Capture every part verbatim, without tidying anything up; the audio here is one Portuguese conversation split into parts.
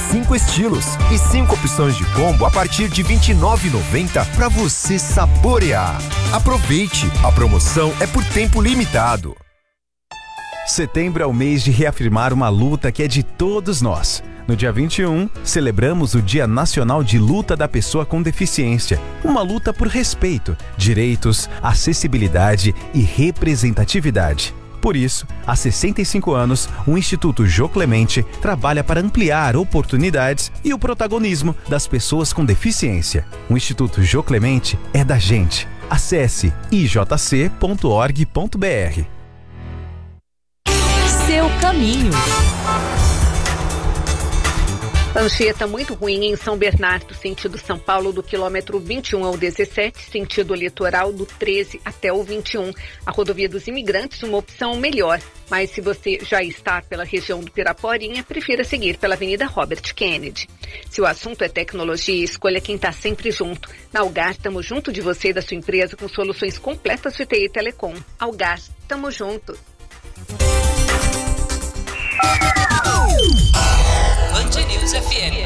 cinco estilos e cinco opções de combo a partir de vinte e nove reais e noventa centavos para você saborear. Aproveite, a promoção é por tempo limitado. Setembro é o mês de reafirmar uma luta que é de todos nós. No dia vinte e um, celebramos o Dia Nacional de Luta da Pessoa com Deficiência. Uma luta por respeito, direitos, acessibilidade e representatividade. Por isso, há sessenta e cinco anos, o Instituto Jô Clemente trabalha para ampliar oportunidades e o protagonismo das pessoas com deficiência. O Instituto Jô Clemente é da gente. Acesse i j c ponto org ponto b r. Seu caminho. Anchieta muito ruim em São Bernardo, sentido São Paulo, do quilômetro vinte e um ao dezessete, sentido litoral do treze até o vinte e um. A rodovia dos imigrantes, uma opção melhor. Mas se você já está pela região do Piraporinha, prefira seguir pela Avenida Robert Kennedy. Se o assunto é tecnologia, escolha quem está sempre junto. Na Algar, estamos junto de você e da sua empresa com soluções completas de T I e Telecom. Algar, estamos juntos. Band News F M.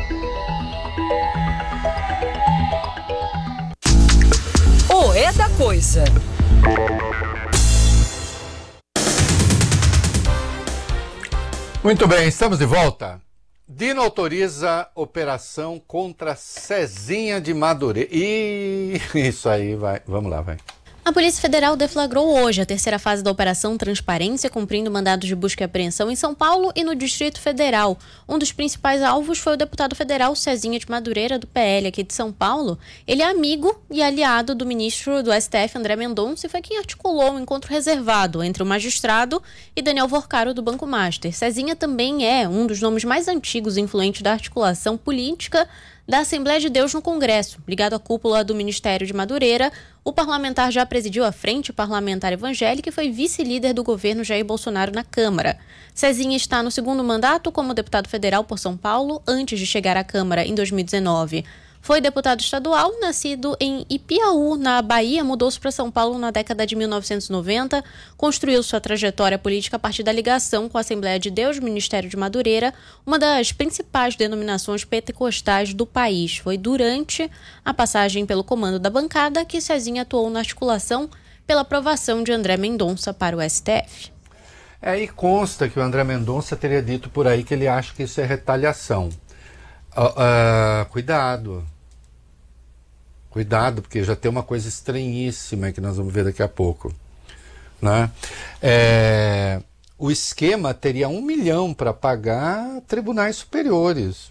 O é da coisa. Muito bem, estamos de volta. Dino autoriza operação contra Cezinha de Madureira. E isso aí, vai. Vamos lá, vai. A Polícia Federal deflagrou hoje a terceira fase da Operação Transparência, cumprindo mandados de busca e apreensão em São Paulo e no Distrito Federal. Um dos principais alvos foi o deputado federal Cezinha de Madureira, do P L aqui de São Paulo. Ele é amigo e aliado do ministro do S T F, André Mendonça, e foi quem articulou um encontro reservado entre o magistrado e Daniel Vorcaro, do Banco Master. Cezinha também é um dos nomes mais antigos e influentes da articulação política da Assembleia de Deus no Congresso. Ligado à cúpula do Ministério de Madureira, o parlamentar já presidiu a Frente Parlamentar Evangélica e foi vice-líder do governo Jair Bolsonaro na Câmara. Cezinha está no segundo mandato como deputado federal por São Paulo, antes de chegar à Câmara em dois mil e dezenove. Foi deputado estadual, nascido em Ipiaú, na Bahia, mudou-se para São Paulo na década de mil novecentos e noventa, construiu sua trajetória política a partir da ligação com a Assembleia de Deus, Ministério de Madureira, uma das principais denominações pentecostais do país. Foi durante a passagem pelo comando da bancada que Cezinha atuou na articulação pela aprovação de André Mendonça para o S T F. É, e consta que o André Mendonça teria dito por aí que ele acha que isso é retaliação. Uh, uh, cuidado. Cuidado, porque já tem uma coisa estranhíssima que nós vamos ver daqui a pouco. Né? É, o esquema teria um milhão para pagar tribunais superiores.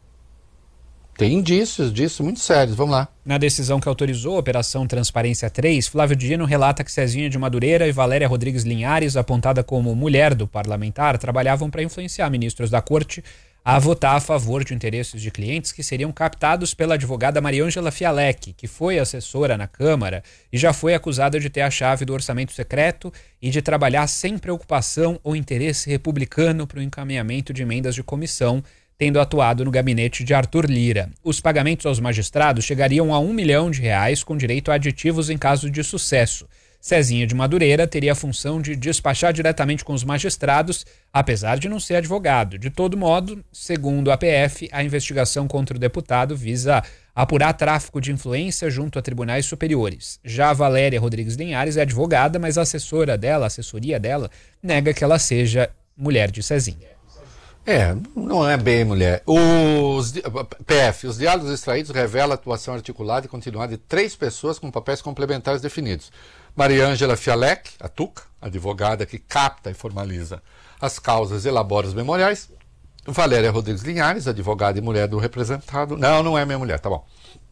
Tem indícios disso muito sérios. Vamos lá. Na decisão que autorizou a Operação Transparência três, Flávio Dino relata que Cezinha de Madureira e Valéria Rodrigues Linhares, apontada como mulher do parlamentar, trabalhavam para influenciar ministros da corte a votar a favor de interesses de clientes que seriam captados pela advogada Mariângela Fialec, que foi assessora na Câmara e já foi acusada de ter a chave do orçamento secreto e de trabalhar sem preocupação ou interesse republicano para o encaminhamento de emendas de comissão, tendo atuado no gabinete de Arthur Lira. Os pagamentos aos magistrados chegariam a um milhão de reais, com direito a aditivos em caso de sucesso. Cezinha de Madureira teria a função de despachar diretamente com os magistrados, apesar de não ser advogado. De todo modo, segundo a P F, a investigação contra o deputado visa apurar tráfico de influência junto a tribunais superiores. Já a Valéria Rodrigues Linhares é advogada, mas a assessora dela, a assessoria dela, nega que ela seja mulher de Cezinha. É, não é bem mulher. Os P F, os diálogos extraídos revelam a atuação articulada e continuada de três pessoas com papéis complementares definidos. Mariângela Fialec, a Tuca, advogada que capta e formaliza as causas e elabora os memoriais. Valéria Rodrigues Linhares, advogada e mulher do representado. Não, não é minha mulher, tá bom.